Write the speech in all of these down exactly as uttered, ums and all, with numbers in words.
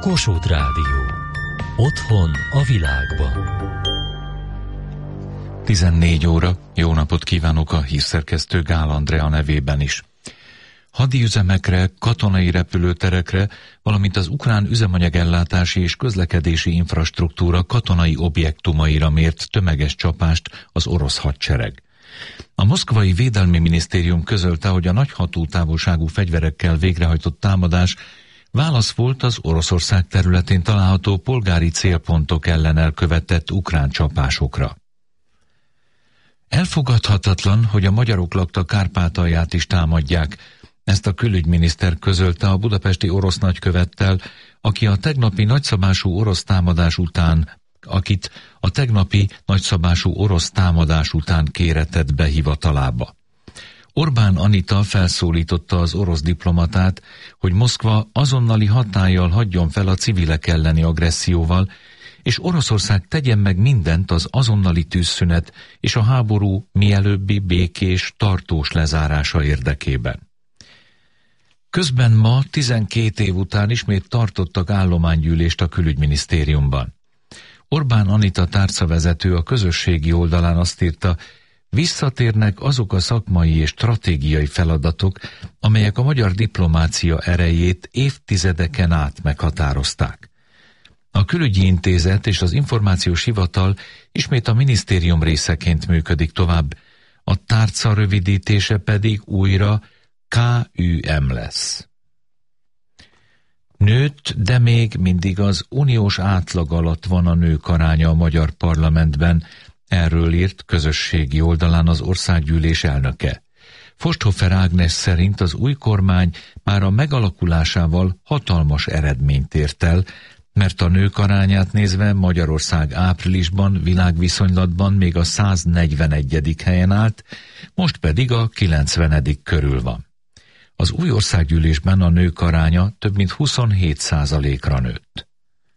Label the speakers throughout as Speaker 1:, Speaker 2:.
Speaker 1: Kossuth Rádió. Otthon a világban.
Speaker 2: tizennégy óra. Jó napot kívánok a hírszerkesztő Gál Andrea nevében is. Hadiüzemekre, katonai repülőterekre, valamint az ukrán üzemanyagellátási és közlekedési infrastruktúra katonai objektumaira mért tömeges csapást az orosz hadsereg. A moszkvai védelmi minisztérium közölte, hogy a nagy hatótávolságú fegyverekkel végrehajtott támadás válasz volt az Oroszország területén található polgári célpontok ellen elkövetett ukrán csapásokra. Elfogadhatatlan, hogy a magyarok lakta Kárpátalját is támadják. Ezt a külügyminiszter közölte a budapesti orosz nagykövettel, aki a tegnapi nagyszabású orosz támadás után, akit a tegnapi nagyszabású orosz támadás után kéretett be hivatalába. Orbán Anita felszólította az orosz diplomatát, hogy Moszkva azonnali hatállyal hagyjon fel a civilek elleni agresszióval, és Oroszország tegyen meg mindent az azonnali tűzszünet és a háború mielőbbi békés, tartós lezárása érdekében. Közben ma tizenkét év után ismét tartottak állománygyűlést a külügyminisztériumban. Orbán Anita tárcavezető a közösségi oldalán azt írta, visszatérnek azok a szakmai és stratégiai feladatok, amelyek a magyar diplomácia erejét évtizedeken át meghatározták. A külügyi intézet és az információs hivatal ismét a minisztérium részeként működik tovább, a tárca rövidítése pedig újra ká ü em lesz. Nőtt, de még mindig az uniós átlag alatt van a nők aránya a magyar parlamentben, erről írt közösségi oldalán az országgyűlés elnöke. Fosthofer Ágnes szerint az új kormány már a megalakulásával hatalmas eredményt ért el, mert a nők arányát nézve Magyarország áprilisban világviszonylatban még a száznegyvenegyedik helyen állt, most pedig a kilencvenedik körül van. Az új országgyűlésben a nők aránya több mint huszonhét százalékra nőtt.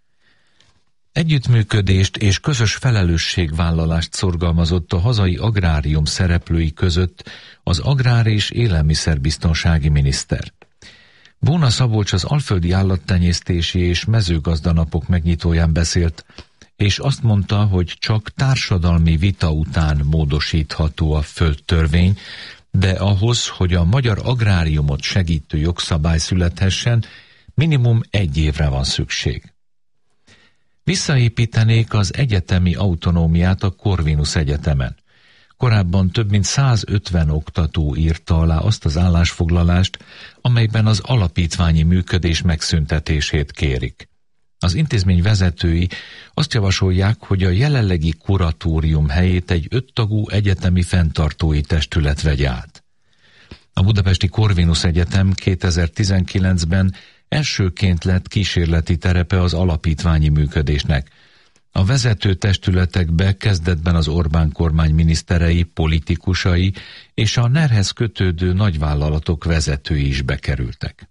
Speaker 2: Együttműködést és közös felelősségvállalást szorgalmazott a hazai agrárium szereplői között az agrár- és élelmiszerbiztonsági miniszter. Bóna Szabolcs az alföldi állattenyésztési és mezőgazdanapok megnyitóján beszélt, és azt mondta, hogy csak társadalmi vita után módosítható a földtörvény, de ahhoz, hogy a magyar agráriumot segítő jogszabály születhessen, minimum egy évre van szükség. Visszaépítenék az egyetemi autonómiát a Corvinus Egyetemen. Korábban több mint százötven oktató írta alá azt az állásfoglalást, amelyben az alapítványi működés megszüntetését kérik. Az intézmény vezetői azt javasolják, hogy a jelenlegi kuratórium helyét egy öttagú egyetemi fenntartói testület vegye át. A budapesti Corvinus Egyetem kétezer-tizenkilencben elsőként lett kísérleti terepe az alapítványi működésnek. A vezető testületekbe kezdetben az Orbán kormány miniszterei, politikusai és a nerhez kötődő nagyvállalatok vezetői is bekerültek.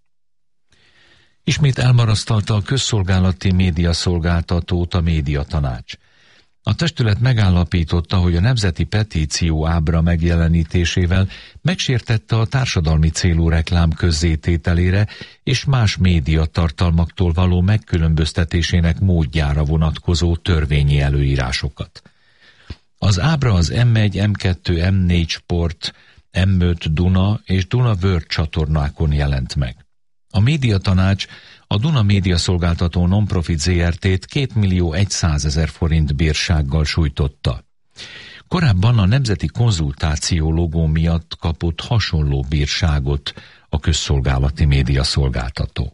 Speaker 2: Ismét elmarasztalta a közszolgálati médiaszolgáltatót a Médiatanács. A testület megállapította, hogy a nemzeti petíció ábra megjelenítésével megsértette a társadalmi célú reklám közzétételére és más médiatartalmaktól való megkülönböztetésének módjára vonatkozó törvényi előírásokat. Az ábra az em egy, em kettő, em négy Sport, em öt Duna és Duna World csatornákon jelent meg. A Médiatanács a Duna Média Szolgáltató Nonprofit zé er té-t két millió százezer forint bírsággal sújtotta. Korábban a Nemzeti Konzultáció logó miatt kapott hasonló bírságot a közszolgálati média szolgáltató.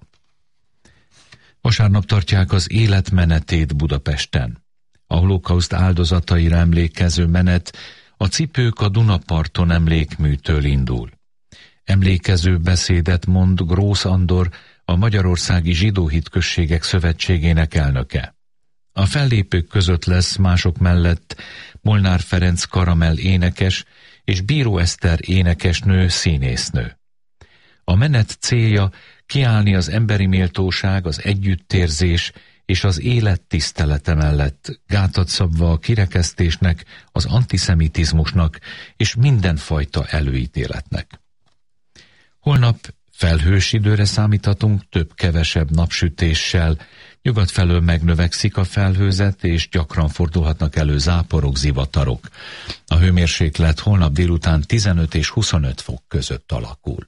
Speaker 2: Vasárnap tartják az életmenetét Budapesten. A holokauszt áldozataira emlékező menet a Cipők a Dunaparton emlékműtől indul. Emlékező beszédet mond Grósz Andor, a Magyarországi Zsidó Hitközségek Szövetségének elnöke. A fellépők között lesz mások mellett Molnár Ferenc Karamell énekes és Bíró Eszter énekesnő, színésznő. A menet célja kiállni az emberi méltóság, az együttérzés és az élet tisztelete mellett, gátat szabva a kirekesztésnek, az antiszemitizmusnak és mindenfajta előítéletnek. Holnap Felhős időre számíthatunk, több-kevesebb napsütéssel, nyugat felől megnövekszik a felhőzet, és gyakran fordulhatnak elő záporok, zivatarok. A hőmérséklet holnap délután tizenöt és huszonöt fok között alakul.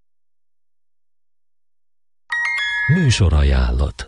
Speaker 1: Műsorajánlat.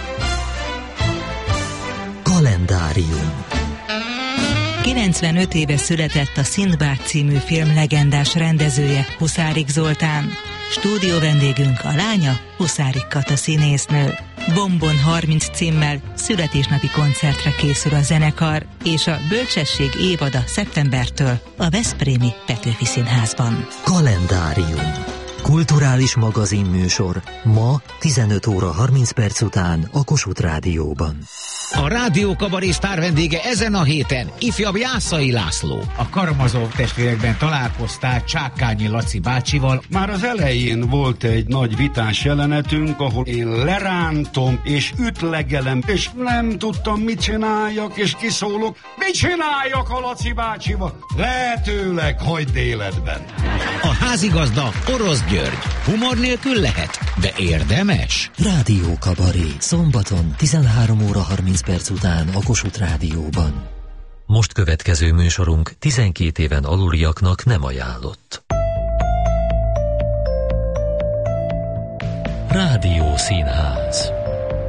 Speaker 3: Kalendárium.
Speaker 4: kilencvenöt éve született a Szindbád című film legendás rendezője, Huszárik Zoltán. Stúdió vendégünk a lánya, Huszárik Kata színésznő. Bombon harminc címmel születésnapi koncertre készül a zenekar, és a Bölcsesség évada szeptembertől a Veszprémi Petőfi Színházban.
Speaker 3: Kalendárium. Kulturális magazinműsor ma tizenöt óra harminc perc után a Kossuth Rádióban.
Speaker 5: A Rádió Kabaré sztár vendége ezen a héten ifjabb Jászai László.
Speaker 6: A Karamazov testvérekben találkoztál Csákányi Laci bácsival.
Speaker 7: Már az elején volt egy nagy vitás jelenetünk, ahol én lerántom és ütlegelem, és nem tudtam, mit csináljak, és kiszólok, mit csináljak a Laci bácsival? Lehetőleg hagyd életben.
Speaker 5: A házigazda Orosz György. Humor nélkül lehet, de érdemes.
Speaker 3: Rádió Kabaré. Szombaton tizenhárom óra harminc perc után a Kossuth Rádióban.
Speaker 1: Most következő műsorunk tizenkét éven aluliaknak nem ajánlott. Rádió Színház.